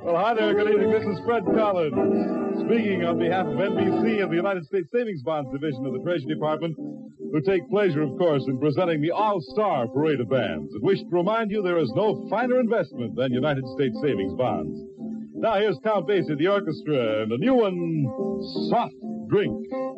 Well, hi there. Good evening. This is Fred Collins, speaking on behalf of NBC and the United States Savings Bonds Division of the Treasury Department, who take pleasure, of course, in presenting the All-Star Parade of Bands, and wish to remind you there is no finer investment than United States Savings Bonds. Now here's Count Basie, the orchestra, and a new one, Soft Drink.